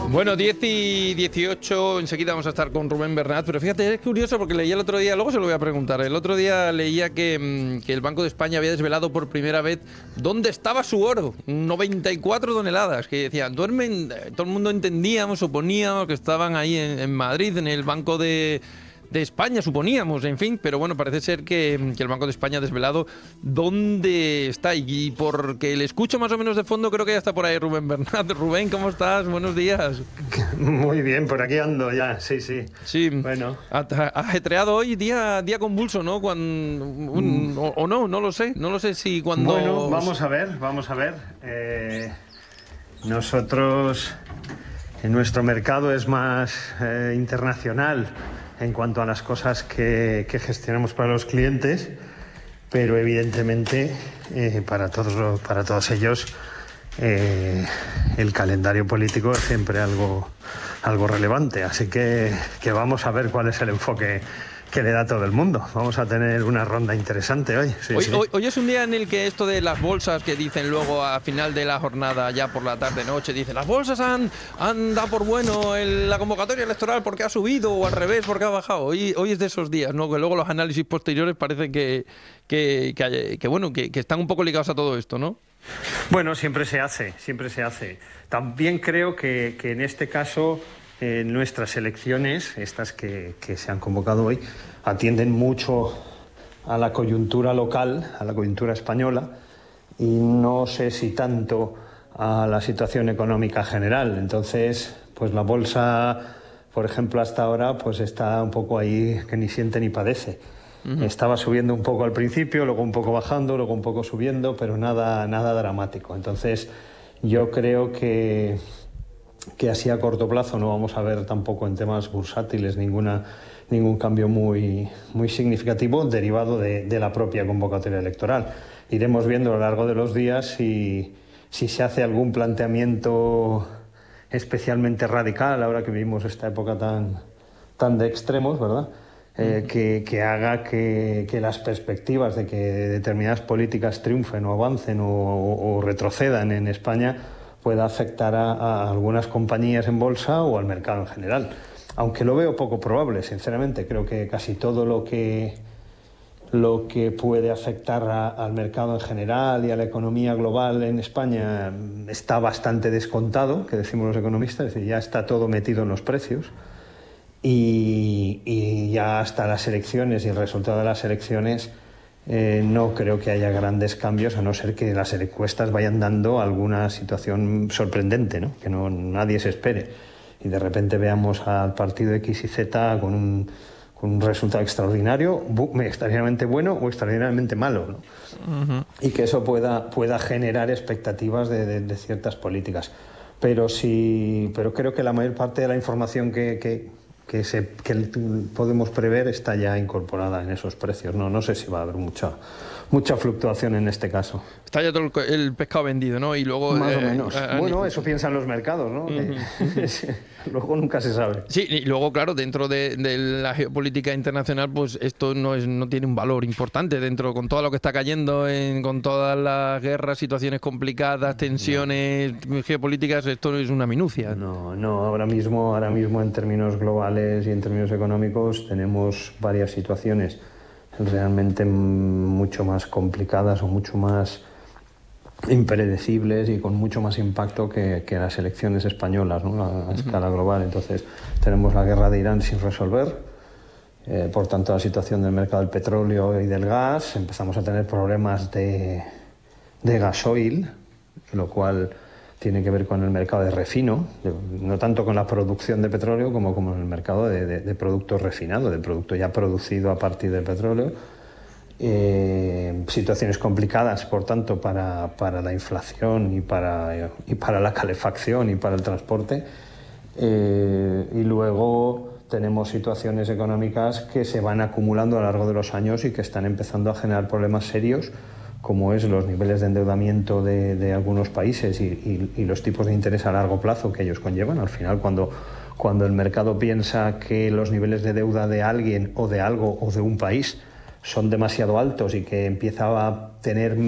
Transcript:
Bueno, 10 y 18, enseguida vamos a estar con Rubén Bernat, pero fíjate, es curioso porque leía el otro día, luego se lo voy a preguntar, el otro día leía que el Banco de España había desvelado por primera vez dónde estaba su oro, 94 toneladas, que decían, todo el mundo entendíamos, suponíamos que estaban ahí en Madrid, en el Banco de España, suponíamos, en fin, pero bueno, parece ser que el Banco de España ha desvelado dónde está y porque le escucho más o menos de fondo, creo que ya está por ahí Rubén Bernat. Rubén, ¿cómo estás? Buenos días. Muy bien, por aquí ando ya, sí. Sí, bueno. Ajetreado hoy, día convulso, ¿no? No lo sé si cuando... Bueno, vamos a ver. Nosotros, en nuestro mercado es más internacional en cuanto a las cosas que gestionamos para los clientes, pero evidentemente para todos ellos el calendario político es siempre algo relevante, así que vamos a ver cuál es el enfoque que le da todo el mundo. Vamos a tener una ronda interesante hoy. Hoy es un día en el que esto de las bolsas que dicen luego a final de la jornada, ya por la tarde-noche, dicen las bolsas han dado por bueno la convocatoria electoral porque ha subido o al revés porque ha bajado. Hoy es de esos días, ¿no? Que luego los análisis posteriores parece que están un poco ligados a todo esto, ¿no? Bueno, siempre se hace. También creo que en este caso nuestras elecciones, estas que se han convocado hoy, atienden mucho a la coyuntura local, a la coyuntura española, y no sé si tanto a la situación económica general. Entonces, pues la bolsa, por ejemplo, hasta ahora, pues está un poco ahí que ni siente ni padece. Uh-huh. Estaba subiendo un poco al principio, luego un poco bajando, luego un poco subiendo, pero nada dramático. Entonces, yo creo que así a corto plazo no vamos a ver tampoco en temas bursátiles ningún cambio muy significativo derivado de la propia convocatoria electoral. Iremos viendo a lo largo de los días si se hace algún planteamiento especialmente radical, ahora que vivimos esta época tan de extremos, ¿verdad? Que haga que las perspectivas de que determinadas políticas triunfen o avancen o retrocedan en España pueda afectar a algunas compañías en bolsa o al mercado en general. Aunque lo veo poco probable, sinceramente. Creo que casi todo lo que puede afectar al mercado en general y a la economía global en España está bastante descontado, que decimos los economistas, es decir, ya está todo metido en los precios. Y ya hasta las elecciones y el resultado de las elecciones no creo que haya grandes cambios, a no ser que las encuestas vayan dando alguna situación sorprendente, ¿no? Que nadie se espere y de repente veamos al partido X y Z con un resultado extraordinariamente bueno o extraordinariamente malo, ¿no? Uh-huh. Y que eso pueda generar expectativas de ciertas políticas. Pero creo que la mayor parte de la información que podemos prever está ya incorporada en esos precios. No sé si va a haber mucha fluctuación en este caso. Está ya todo el pescado vendido, ¿no? Y luego más o menos. Bueno, eso piensan los mercados, ¿no? Luego nunca se sabe. Sí, y luego, claro, dentro de la geopolítica internacional, pues esto no tiene un valor importante dentro, con todo lo que está cayendo, con todas las guerras, situaciones complicadas, tensiones geopolíticas, esto es una minucia. No, ahora mismo en términos globales y en términos económicos tenemos varias situaciones realmente mucho más complicadas o mucho más impredecibles y con mucho más impacto que las elecciones españolas, ¿no? A escala global. Entonces tenemos la guerra de Irán sin resolver, por tanto la situación del mercado del petróleo y del gas, empezamos a tener problemas de gasoil, lo cual tiene que ver con el mercado de refino, no tanto con la producción de petróleo como con el mercado de productos refinados, de producto ya producido a partir del petróleo. Situaciones complicadas, por tanto, para la inflación y para la calefacción y para el transporte. Y luego tenemos situaciones económicas que se van acumulando a lo largo de los años y que están empezando a generar problemas serios, como es los niveles de endeudamiento de algunos países y los tipos de interés a largo plazo que ellos conllevan. Al final, cuando el mercado piensa que los niveles de deuda de alguien o de algo o de un país son demasiado altos y que empieza a tener